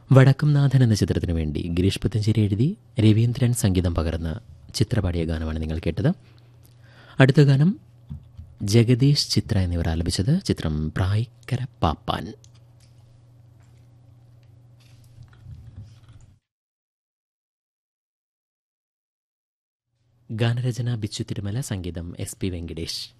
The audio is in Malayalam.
വടക്കുംനാഥൻ എന്ന ചിത്രത്തിനു വേണ്ടി ഗിരീഷ് പുത്തഞ്ചേരി എഴുതി രവീന്ദ്രൻ സംഗീതം പകർന്ന് ചിത്രപാടിയ ഗാനമാണ് നിങ്ങൾ കേട്ടത്. അടുത്ത ഗാനം ജഗദീഷ്, ചിത്ര എന്നിവർ ആലപിച്ചത്. ചിത്രം പ്രായിക്കര പാപ്പാൻ. ഗാനരചന ബിച്ചു തിരുമല, സംഗീതം SP വെങ്കിടേഷ്.